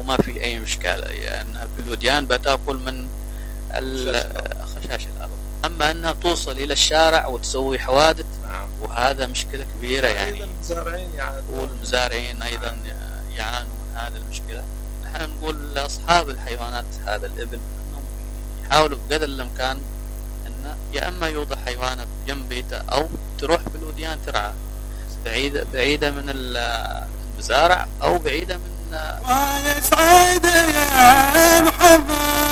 وما في أي مشكلة، لأن في الوديان بتأكل من خشاش الأرض. أما أنها توصل إلى الشارع وتسوي حوادث، وهذا مشكلة كبيرة يعني. والمزارعين أيضا يعانوا من هذه المشكلة. نحن نقول لأصحاب الحيوانات هذا الإبل أنهم يحاولوا بقدر الإمكان أن يا أما يوضع حيوانات جنب بيته أو تروح في الوديان ترعى بعيدة من المزارع أو بعيدة من. يسعد يا محمد